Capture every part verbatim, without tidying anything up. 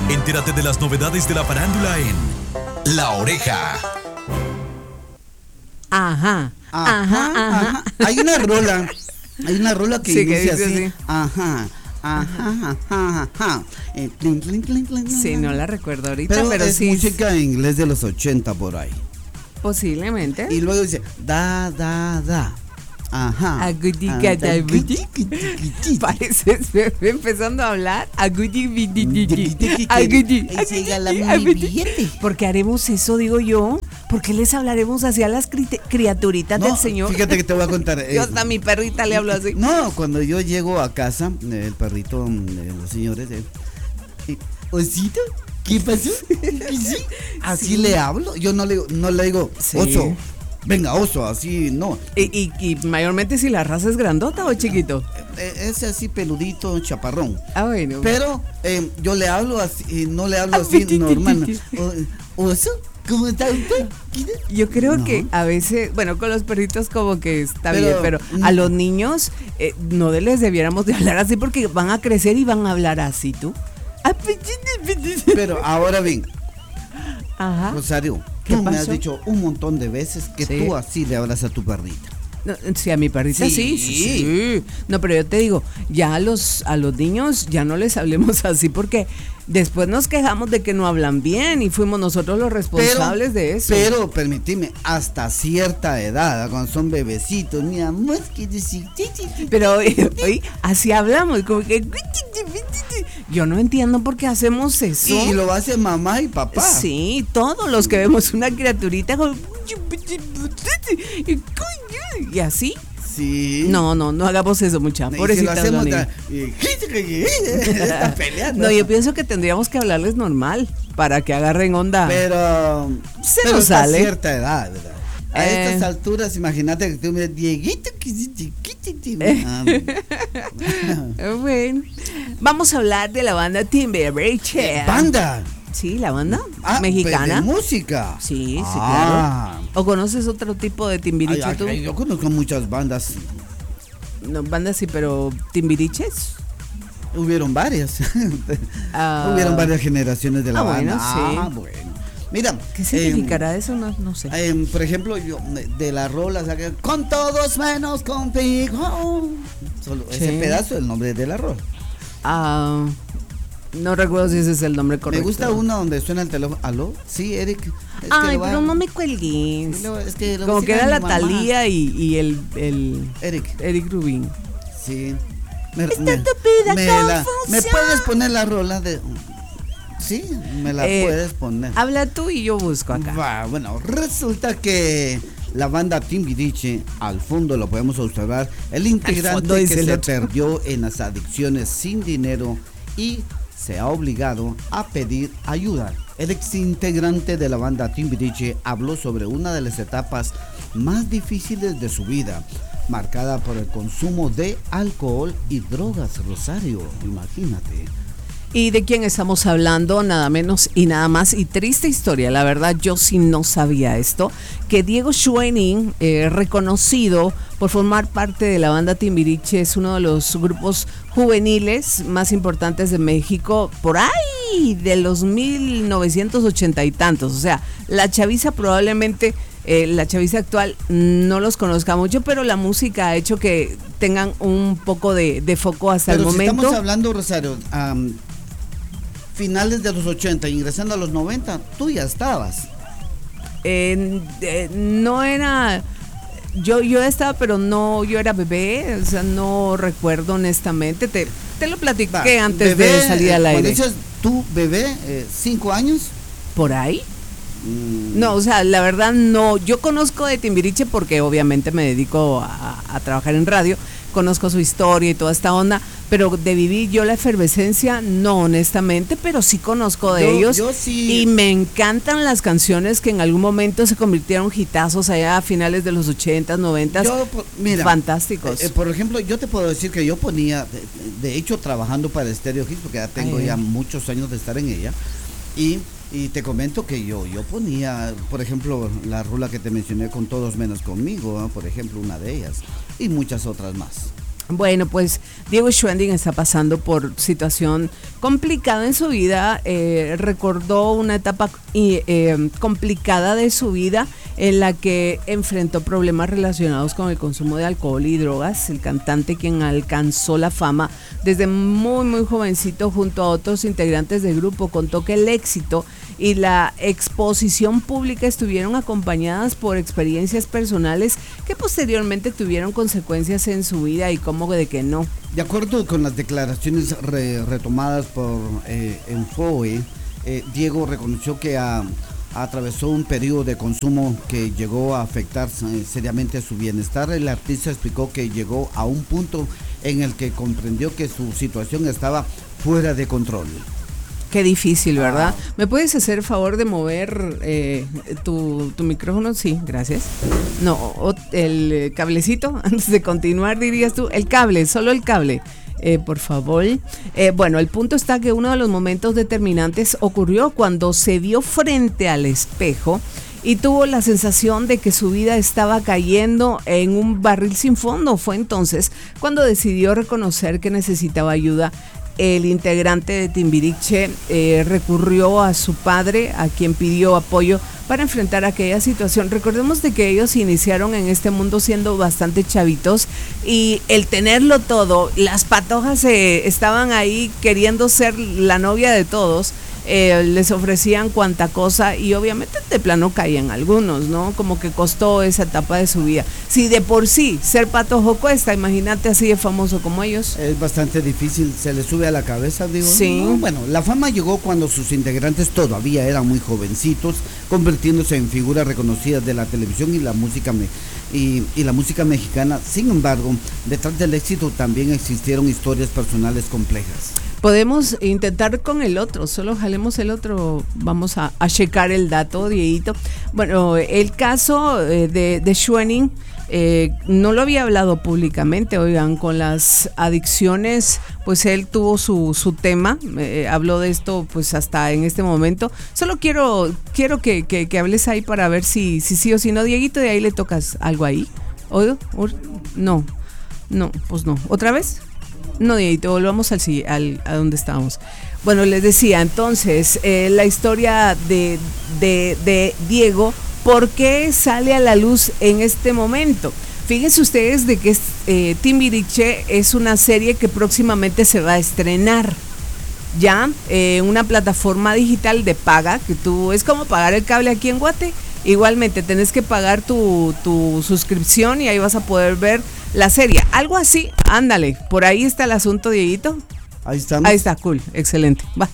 Entérate de las novedades de la farándula en La Oreja. Ajá, ajá, ajá. ajá. Hay una rola, hay una rola que, sí, dice, que dice así, así. Ajá. Ajá, ajá, ajá. Eh, plin, plin, plin, plin, sí, no la recuerdo ahorita, pero, pero es sí. música en inglés de los ochenta por ahí. Posiblemente. Y luego dice, da, da, da. Ajá. Agudica, da, parece, empezando a hablar. Agudi, agudi, porque haremos eso, digo yo. ¿Por qué les hablaremos así a las cri- criaturitas no, del Señor? Fíjate que te voy a contar. Yo hasta a mi perrita le hablo así. No, cuando yo llego a casa, el perrito de los señores, eh, Osito, ¿qué pasó? ¿Sí? Así sí. Le hablo. Yo no le, no le digo, sí. Oso. Venga, oso, así no. ¿Y, y, y mayormente si la raza es grandota o chiquito? Es así peludito, chaparrón. Ah, bueno. Pero eh, yo le hablo así, no le hablo así normal. ¿Oso? ¿Cómo está usted? Yo creo no. que a veces, bueno, con los perritos como que está pero, bien, pero a los niños eh, no les debiéramos de hablar así porque van a crecer y van a hablar así, ¿tú? Pero ahora bien, ajá. Rosario, tú me has dicho un montón de veces que sí. Tú así le hablas a tu perrita. No, sí, a mi perrita sí. Sí, sí, sí. No, pero yo te digo, ya a los, a los niños ya no les hablemos así porque después nos quejamos de que no hablan bien y fuimos nosotros los responsables pero, de eso. Pero, permíteme, hasta cierta edad, cuando son bebecitos, mi amor, que decir... Pero hoy, hoy así hablamos, como que... Yo no entiendo por qué hacemos eso. Y lo hace mamá y papá. Sí, todos los que vemos una criaturita con... y así. Sí. No, no, no hagamos eso, mucha. Pobrecita. Si lo hacemos, ta... está peleando. No, yo pienso que tendríamos que hablarles normal para que agarren onda. Pero se pero nos sale. A cierta edad, ¿verdad? A eh. estas alturas, imagínate que tú me Dieguito, que es chiquito. Bueno, vamos a hablar de la banda Timbiriche. ¿Banda? Sí, la banda ah, mexicana. ¿De música? Sí, sí, ah. claro. ¿O conoces otro tipo de Timbiriche ay, ay, tú? Ay, yo conozco muchas bandas. No, bandas sí, pero ¿Timbiriches? Hubieron varias. uh, Hubieron varias generaciones de la ah, banda. Bueno, sí. Ah, bueno. Mira, ¿qué significará eh, eso? No, no sé. Eh, por ejemplo, yo de la rola, con todos menos contigo. Solo sí. Ese pedazo es el nombre de la rola. Ah, no recuerdo si ese es el nombre correcto. Me gusta una donde suena el teléfono. ¿Aló? Sí, Eric. Es Ay, pero no me cuelgues. Lo, es que como que era la Thalía y, y el, el Eric. Eric Rubin. Sí. Me, Esta me, estúpida me, la, ¿Me puedes poner la rola de...? Sí, me la eh, puedes poner. Habla tú y yo busco acá. Va, bueno, resulta que la banda Timbiriche, al fondo lo podemos observar, el integrante que se perdió en las adicciones sin dinero y se ha obligado a pedir ayuda. El ex integrante de la banda Timbiriche habló sobre una de las etapas más difíciles de su vida, marcada por el consumo de alcohol y drogas, Rosario, imagínate. ¿Y de quién estamos hablando? Nada menos y nada más. Y triste historia, la verdad, yo sí no sabía esto, que Diego Schwenning, eh, reconocido por formar parte de la banda Timbiriche, es uno de los grupos juveniles más importantes de México, por ahí de los mil novecientos ochenta y tantos. O sea, la chaviza probablemente... Eh, la chaviza actual no los conozca mucho, pero la música ha hecho que tengan un poco de, de foco hasta pero el si momento. Estamos hablando, Rosario, um, finales de los ochenta, ingresando a los noventa, tú ya estabas. Eh, eh, no era... Yo, yo estaba, pero no, yo era bebé, o sea, no recuerdo honestamente. Te, te lo platiqué Va, antes bebé, de salir al aire. Cuando dices tú, bebé, eh, ¿cinco años? ¿Por ahí? No, o sea, la verdad no, yo conozco de Timbiriche porque obviamente me dedico a, a trabajar en radio, conozco su historia y toda esta onda, pero de vivir yo la efervescencia, no honestamente, pero sí conozco de yo, ellos yo sí. Y me encantan las canciones que en algún momento se convirtieron hitazos allá a finales de los ochentas, noventas, yo, mira, fantásticos. Eh, por ejemplo, yo te puedo decir que yo ponía, de, de hecho trabajando para Stereo Hits, porque ya tengo Ay. ya muchos años de estar en ella, y... Y te comento que yo yo ponía, por ejemplo, la rola que te mencioné, con todos menos conmigo, ¿eh? Por ejemplo, una de ellas, y muchas otras más. Bueno, pues Diego Schwending está pasando por situación complicada en su vida. Eh, recordó una etapa eh, complicada de su vida en la que enfrentó problemas relacionados con el consumo de alcohol y drogas. El cantante, quien alcanzó la fama desde muy muy jovencito junto a otros integrantes del grupo, contó que el éxito y la exposición pública estuvieron acompañadas por experiencias personales que posteriormente tuvieron consecuencias en su vida, y cómo de que no. De acuerdo con las declaraciones re, retomadas por eh, Enfoe, eh, Diego reconoció que a, atravesó un periodo de consumo que llegó a afectar eh, seriamente a su bienestar. El artista explicó que llegó a un punto en el que comprendió que su situación estaba fuera de control. Qué difícil, ¿verdad? Ah. ¿Me puedes hacer el favor de mover eh, tu, tu micrófono? Sí, gracias. No, o, el cablecito, antes de continuar, dirías tú, el cable, solo el cable. Eh, por favor. Eh, bueno, el punto está que uno de los momentos determinantes ocurrió cuando se vio frente al espejo y tuvo la sensación de que su vida estaba cayendo en un barril sin fondo. Fue entonces cuando decidió reconocer que necesitaba ayuda. El integrante de Timbiriche eh, recurrió a su padre, a quien pidió apoyo para enfrentar aquella situación. Recordemos de que ellos iniciaron en este mundo siendo bastante chavitos, y el tenerlo todo, las patojas eh, estaban ahí queriendo ser la novia de todos. Eh, les ofrecían cuanta cosa y obviamente de plano caían algunos, ¿no? Como que costó esa etapa de su vida. Si de por sí ser patojo cuesta, imagínate así de famoso como ellos. Es bastante difícil, se le sube a la cabeza, digo. Sí. No, bueno, la fama llegó cuando sus integrantes todavía eran muy jovencitos, convirtiéndose en figuras reconocidas de la televisión y la música me y, y la música mexicana. Sin embargo, detrás del éxito también existieron historias personales complejas. Podemos intentar con el otro, solo jalemos el otro, vamos a, a checar el dato, Dieguito. Bueno, el caso eh, de, de Schwending eh, no lo había hablado públicamente, oigan, con las adicciones, pues él tuvo su, su tema, eh, habló de esto pues hasta en este momento. Solo quiero quiero que, que, que hables ahí para ver si, si sí o si no, Dieguito, de ahí le tocas algo ahí. ¿Oigo? No, no, pues no. ¿Otra vez? No, Dieguito, volvamos al, al, a donde estábamos. Bueno, les decía, entonces, eh, la historia de, de, de Diego, ¿por qué sale a la luz en este momento? Fíjense ustedes de que eh, Timbiriche es una serie que próximamente se va a estrenar. Ya, eh, una plataforma digital de paga, que tú, es como pagar el cable aquí en Guate. Igualmente, tenés que pagar tu, tu suscripción y ahí vas a poder ver la serie. Algo así, ándale, por ahí está el asunto, Dieguito. Ahí estamos. Ahí está, cool, excelente. Va.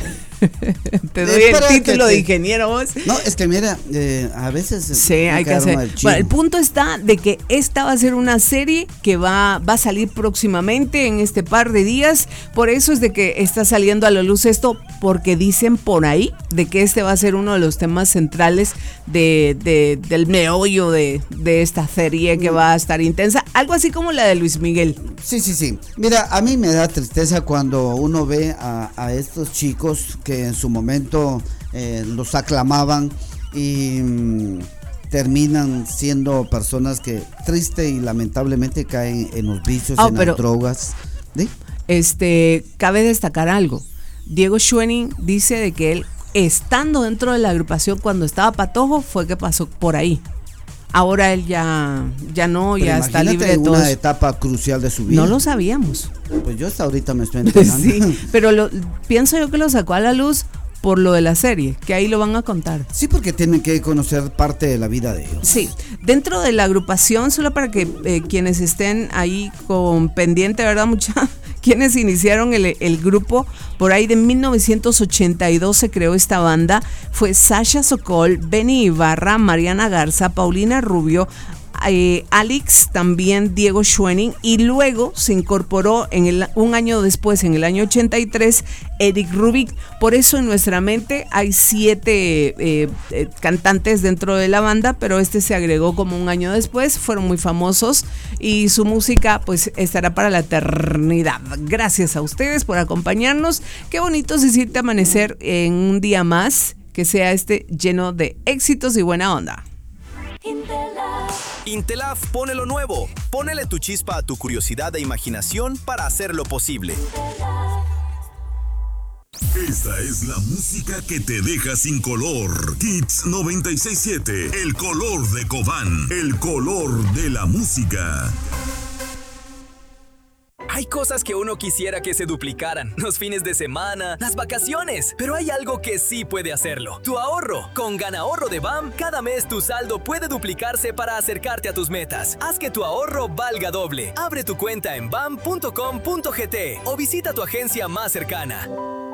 Te doy el título te... de ingeniero vos. No, es que mira, eh, a veces sí, hay que hacer. El, bueno, el punto está de que esta va a ser una serie que va, va a salir próximamente en este par de días. Por eso es de que está saliendo a la luz esto, porque dicen por ahí de que este va a ser uno de los temas centrales de, de, del meollo de, de esta serie, que va a estar intensa. Algo así como la de Luis Miguel. Sí, sí, sí. Mira, a mí me da tristeza cuando uno ve a, a estos chicos que en su momento eh, los aclamaban y mmm, terminan siendo personas que triste y lamentablemente caen en los vicios, oh, en las drogas. ¿Sí? Este, cabe destacar algo. Diego Schwending dice de que él, estando dentro de la agrupación cuando estaba patojo, fue que pasó por ahí. Ahora él ya, ya no, pero ya está libre de todo. Una etapa crucial de su vida. No lo sabíamos. Pues yo hasta ahorita me estoy enterando. Sí, pero lo, pienso yo que lo sacó a la luz por lo de la serie, que ahí lo van a contar. Sí, porque tienen que conocer parte de la vida de ellos. Sí, dentro de la agrupación, solo para que eh, quienes estén ahí con pendiente, ¿verdad, mucha? Quienes iniciaron el, el grupo, por ahí de mil novecientos ochenta y dos se creó esta banda, fue Sasha Sokol, Benny Ibarra, Mariana Garza, Paulina Rubio, Eh, Alex, también Diego Schwending, y luego se incorporó en el, un año después, en el año ochenta y tres, Eric Rubik. Por eso en nuestra mente hay siete eh, eh, cantantes dentro de la banda, pero este se agregó como un año después. Fueron muy famosos y su música pues estará para la eternidad. Gracias a ustedes por acompañarnos. Qué bonito se siente amanecer en un día más, que sea este lleno de éxitos y buena onda. Intelaf pone lo nuevo. Ponele tu chispa a tu curiosidad e imaginación para hacerlo posible. Esta es la música que te deja sin color. Hits noventa y seis punto siete, el color de Cobán, el color de la música. Hay cosas que uno quisiera que se duplicaran, los fines de semana, las vacaciones, pero hay algo que sí puede hacerlo, tu ahorro. Con GanaHorro de B A M, cada mes tu saldo puede duplicarse para acercarte a tus metas. Haz que tu ahorro valga doble. Abre tu cuenta en bam punto com punto gt o visita tu agencia más cercana.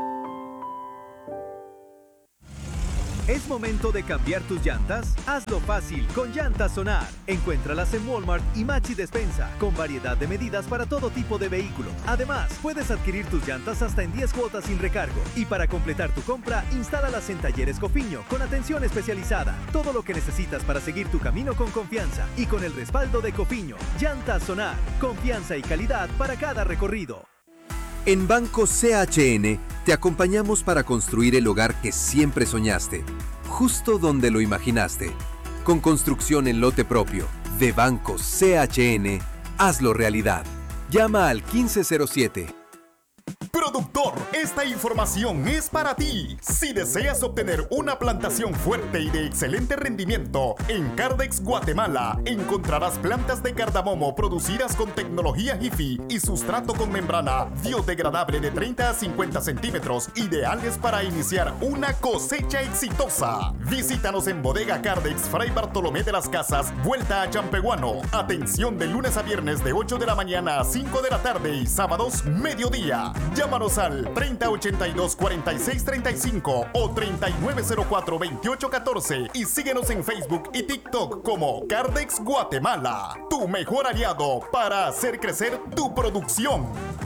¿Es momento de cambiar tus llantas? Hazlo fácil con Llantas Sonar. Encuéntralas en Walmart y Maxi Despensa, con variedad de medidas para todo tipo de vehículo. Además, puedes adquirir tus llantas hasta en diez cuotas sin recargo. Y para completar tu compra, instálalas en Talleres Cofiño, con atención especializada. Todo lo que necesitas para seguir tu camino con confianza y con el respaldo de Cofiño. Llantas Sonar, confianza y calidad para cada recorrido. En Banco C H N te acompañamos para construir el hogar que siempre soñaste, justo donde lo imaginaste. Con construcción en lote propio, de Banco C H N, hazlo realidad. Llama al quince cero siete. Productor, esta información es para ti. Si deseas obtener una plantación fuerte y de excelente rendimiento, en Cardex Guatemala encontrarás plantas de cardamomo producidas con tecnología Jiffy y sustrato con membrana biodegradable de treinta a cincuenta centímetros, ideales para iniciar una cosecha exitosa. Visítanos en Bodega Cardex, Fray Bartolomé de las Casas, vuelta a Champehuano. Atención de lunes a viernes de ocho de la mañana a cinco de la tarde y sábados mediodía. Llámanos al treinta ochenta y dos cuarenta y seis treinta y cinco o treinta y nueve cero cuatro veintiocho catorce y síguenos en Facebook y TikTok como Cardex Guatemala, tu mejor aliado para hacer crecer tu producción.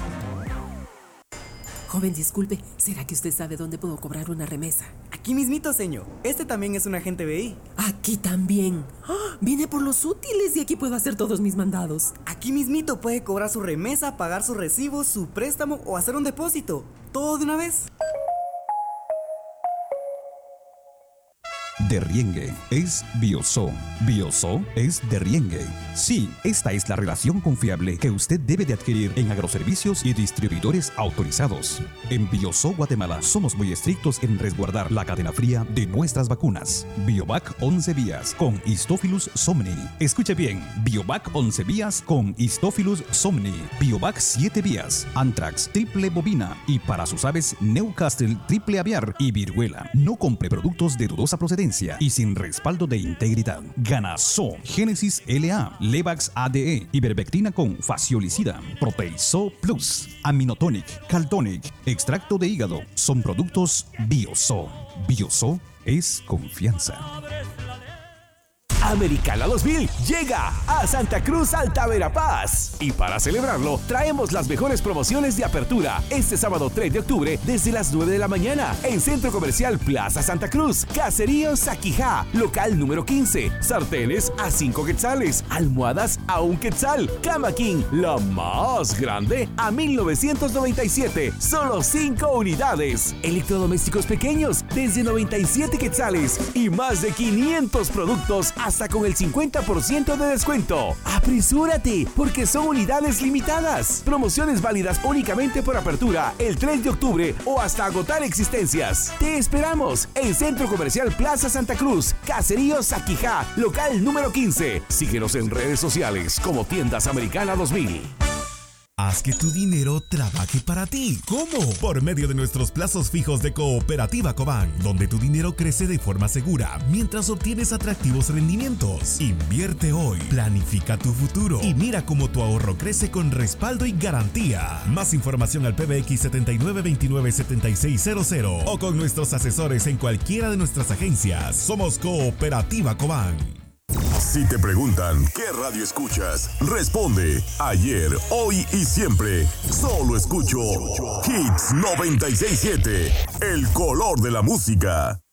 Joven, disculpe, ¿será que usted sabe dónde puedo cobrar una remesa? Aquí mismito, señor. Este también es un agente B I. Aquí también. ¡Oh! Vine por los útiles y aquí puedo hacer todos mis mandados. Aquí mismito puede cobrar su remesa, pagar sus recibos, su préstamo o hacer un depósito. ¿Todo de una vez? Derriengue es Bioso. Bioso es Derriengue. Sí, esta es la relación confiable que usted debe de adquirir en agroservicios y distribuidores autorizados. En Bioso Guatemala somos muy estrictos en resguardar la cadena fría de nuestras vacunas. Biovac once vías con Histophilus somni. Escuche bien, Biovac once vías con Histophilus somni. Biovac siete vías, Anthrax triple bovina y para sus aves Newcastle triple aviar y viruela. No compre productos de dudosa procedencia y sin respaldo de integridad. GanaSo, Génesis L A, Levax A D E, Ivermectina con Faciolicida, Proteiso Plus, Aminotonic, Caltonic, extracto de hígado, son productos Bioso. Bioso es confianza. Americana dos mil llega a Santa Cruz Alta Verapaz y para celebrarlo traemos las mejores promociones de apertura este sábado tres de octubre desde las nueve de la mañana en Centro Comercial Plaza Santa Cruz. Caserío Saquijá, local número quince, sartenes a cinco quetzales, almohadas a un quetzal, Cama King, la más grande a mil novecientos noventa y siete, solo cinco unidades, electrodomésticos pequeños desde noventa y siete quetzales y más de quinientos productos a hasta con el cincuenta por ciento de descuento. ¡Apresúrate! Porque son unidades limitadas. Promociones válidas únicamente por apertura el tres de octubre o hasta agotar existencias. Te esperamos en Centro Comercial Plaza Santa Cruz, Caserío Saquijá, local número quince. Síguenos en redes sociales como Tiendas Americana dos mil. Haz que tu dinero trabaje para ti. ¿Cómo? Por medio de nuestros plazos fijos de Cooperativa Cobán, donde tu dinero crece de forma segura mientras obtienes atractivos rendimientos. Invierte hoy, planifica tu futuro y mira cómo tu ahorro crece con respaldo y garantía. Más información al P B X setenta y nueve veintinueve setenta y seis cero cero o con nuestros asesores en cualquiera de nuestras agencias. Somos Cooperativa Cobán. Si te preguntan qué radio escuchas, responde ayer, hoy y siempre. Solo escucho Hits noventa y seis punto siete, el color de la música.